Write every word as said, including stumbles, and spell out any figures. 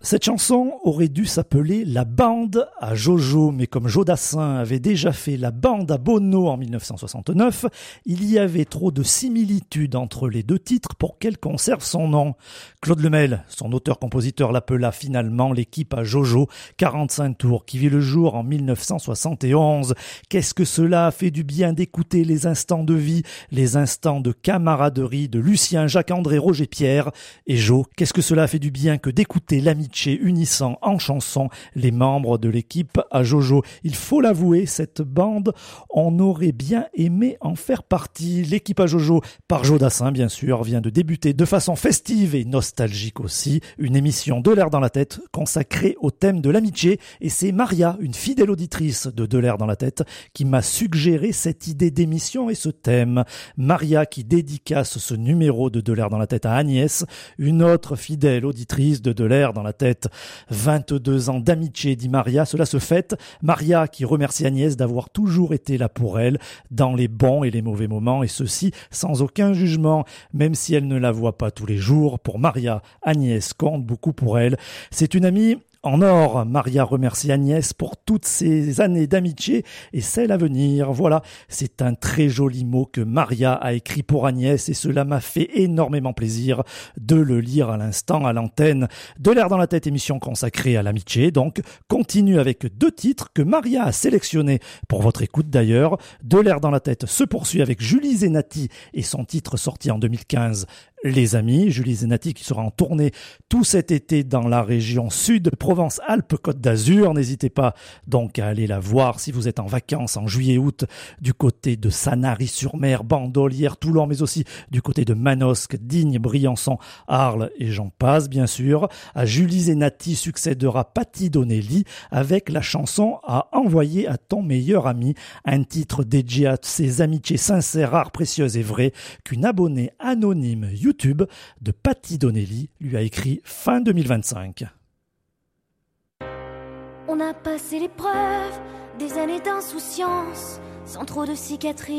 Cette chanson aurait dû s'appeler La Bande à Jojo, mais comme Jodassin avait déjà fait La Bande à Bono en mille neuf cent soixante-neuf, il y avait trop de similitudes entre les deux titres pour qu'elle conserve son nom. Claude Lemel, son auteur-compositeur, l'appela finalement l'équipe à Jojo, quarante-cinq tours, qui vit le jour en mille neuf cent soixante et onze. Qu'est-ce que cela a fait du bien d'écouter les instants de vie, les instants de camaraderie de Lucien, Jacques-André, Roger Pierre et Jo. Qu'est-ce que cela a fait du bien que d'écouter l'amitié unissant en chanson les membres de l'équipe à Jojo. Il faut l'avouer, cette bande, on aurait bien aimé en faire partie. L'équipe à Jojo, par Jodassin bien sûr, vient de débuter de façon festive et nostalgique aussi, une émission de l'air dans la tête consacrée au thème de l'amitié, et c'est Maria, une fidèle auditrice de De l'air dans la tête, qui m'a suggéré cette idée d'émission et ce thème. Maria qui dédicace ce numéro de De l'air dans la tête à Agnès, une autre fidèle auditrice de De l'air dans la tête. vingt-deux ans d'amitié, dit Maria, cela se fête. Maria qui remercie Agnès d'avoir toujours été là pour elle, dans les bons et les mauvais moments, et ceci sans aucun jugement. Même si elle ne la voit pas tous les jours, pour Maria, Agnès compte beaucoup pour elle. C'est une amie en or. Maria remercie Agnès pour toutes ces années d'amitié et celles à venir. Voilà, c'est un très joli mot que Maria a écrit pour Agnès et cela m'a fait énormément plaisir de le lire à l'instant à l'antenne. De l'air dans la tête, émission consacrée à l'amitié, donc continue avec deux titres que Maria a sélectionnés pour votre écoute d'ailleurs. De l'air dans la tête se poursuit avec Julie Zenati et son titre sorti en deux mille quinze. Les amis, Julie Zenati qui sera en tournée tout cet été dans la région sud, Provence-Alpes-Côte d'Azur. N'hésitez pas donc à aller la voir si vous êtes en vacances en juillet-août du côté de Sanary-sur-Mer, Bandol, Toulon, mais aussi du côté de Manosque, Digne, Briançon, Arles et j'en passe bien sûr. À Julie Zenati succédera Patti Donnelly avec la chanson à envoyer à ton meilleur ami, un titre dédié à ses amitiés sincères, rares, précieuses et vraies qu'une abonnée anonyme YouTube de Patti Donnelly lui a écrit fin deux mille vingt-cinq. On a passé l'épreuve des années d'insouciance, sans trop de cicatrices.